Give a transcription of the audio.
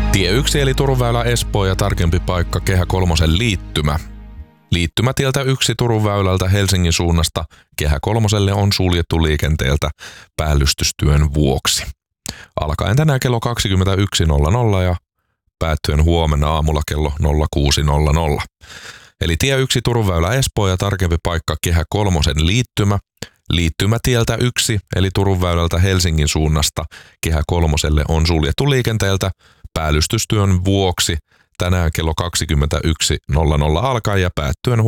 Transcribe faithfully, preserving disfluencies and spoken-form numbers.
Tie yksi eli Turun väylä Espoo ja tarkempi paikka Kehä kolmosen liittymä. Liittymätieltä yksi Turun väylältä Helsingin suunnasta Kehä kolmoselle on suljettu liikenteeltä päällystystyön vuoksi. Alkaen tänään kello kaksikymmentäyksi nolla nolla ja päättyen huomenna aamulla kello nolla kuusi nolla nolla. Eli tie yksi Turun väylä Espoo ja tarkempi paikka Kehä kolmosen liittymä. Liittymätieltä yksi eli Turun väylältä Helsingin suunnasta Kehä kolmoselle on suljettu liikenteeltä päällystystyön vuoksi tänään kello kaksikymmentäyksi nolla nolla alkaen ja päättyen